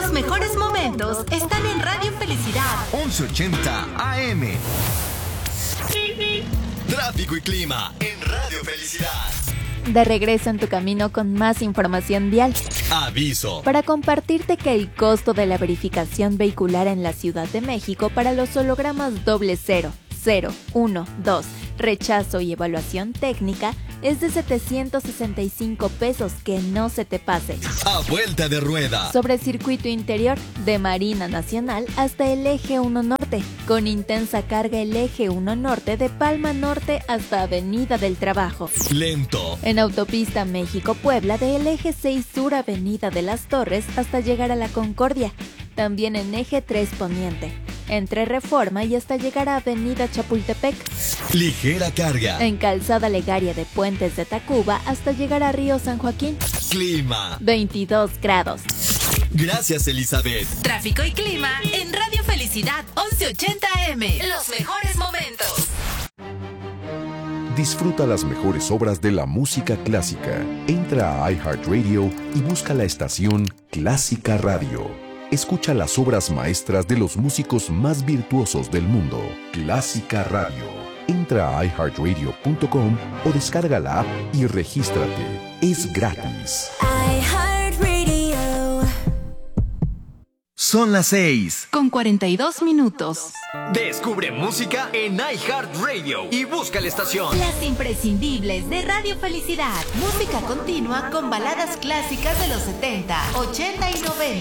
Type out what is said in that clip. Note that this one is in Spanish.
Los mejores momentos están en Radio Felicidad 1180 AM. Tráfico y clima en Radio Felicidad. De regreso en tu camino con más información vial. Aviso. Para compartirte que el costo de la verificación vehicular en la Ciudad de México para los hologramas 00, 0, 1, 2, rechazo y evaluación técnica es de 765 pesos, que no se te pase. A vuelta de rueda. Sobre circuito interior, de Marina Nacional hasta el Eje 1 Norte, con intensa carga el Eje 1 Norte de Palma Norte hasta Avenida del Trabajo. Lento. En autopista México-Puebla del Eje 6 Sur Avenida de las Torres hasta llegar a La Concordia. También en Eje 3 Poniente, entre Reforma y hasta llegar a Avenida Chapultepec. Ligera carga. En Calzada Legaria de Puentes de Tacuba hasta llegar a Río San Joaquín. Clima. 22 grados. Gracias, Elizabeth. Tráfico y clima en Radio Felicidad 1180 AM. Los mejores momentos. Disfruta las mejores obras de la música clásica. Entra a iHeartRadio y busca la estación Clásica Radio. Escucha las obras maestras de los músicos más virtuosos del mundo. Clásica Radio. Entra a iHeartRadio.com o descarga la app y regístrate. Es gratis. iHeartRadio. Son las 6. Con 42 minutos. Descubre música en iHeartRadio y busca la estación. Las imprescindibles de Radio Felicidad. Música continua con baladas clásicas de los 70, 80 y 90.